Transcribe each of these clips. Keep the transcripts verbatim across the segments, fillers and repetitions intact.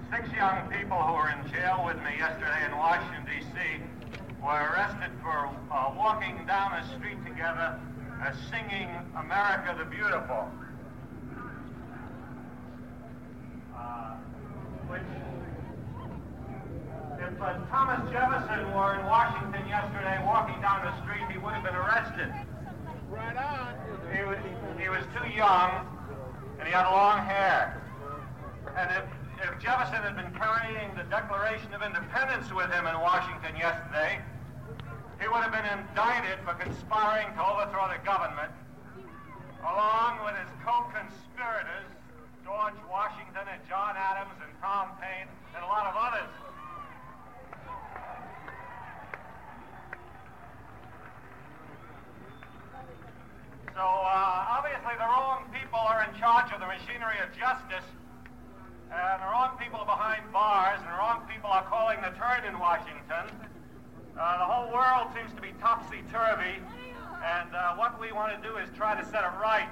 Six young people who were in jail with me yesterday in Washington, D C were arrested for uh, walking down a street together uh, singing America the Beautiful. Uh, which, if uh, Thomas Jefferson were in Washington yesterday walking down the street, he would have been arrested. Right on. He was, he was too young, and he had long hair. And if If Jefferson had been carrying the Declaration of Independence with him in Washington yesterday, he would have been indicted for conspiring to overthrow the government, along with his co-conspirators, George Washington and John Adams and Tom Paine and a lot of others. So uh, obviously the wrong people are in charge of the machinery of justice. And the wrong people are behind bars, and the wrong people are calling the turn in Washington. Uh, the whole world seems to be topsy-turvy, and uh, what we want to do is try to set it right.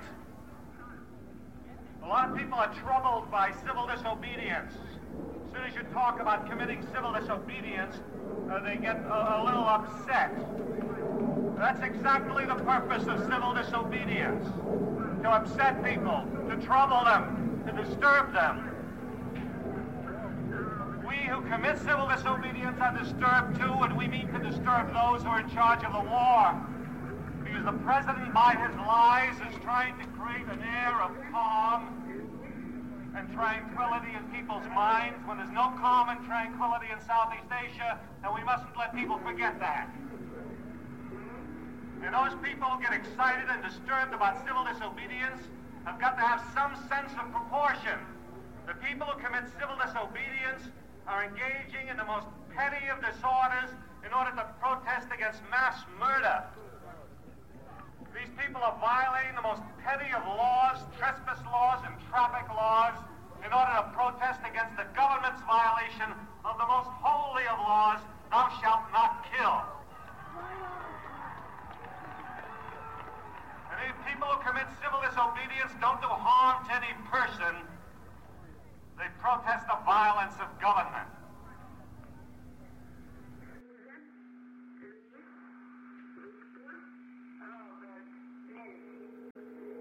A lot of people are troubled by civil disobedience. As soon as you talk about committing civil disobedience, uh, they get a, a little upset. That's exactly the purpose of civil disobedience: to upset people, to trouble them, to disturb them. We who commit civil disobedience are disturbed too, and we mean to disturb those who are in charge of the war. Because the president, by his lies, is trying to create an air of calm and tranquility in people's minds when there's no calm and tranquility in Southeast Asia, and we mustn't let people forget that. And those people who get excited and disturbed about civil disobedience have got to have some sense of proportion. The people who commit civil disobedience are engaging in the most petty of disorders in order to protest against mass murder. These people are violating the most petty of laws, trespass laws and traffic laws, in order to protest against the government's violation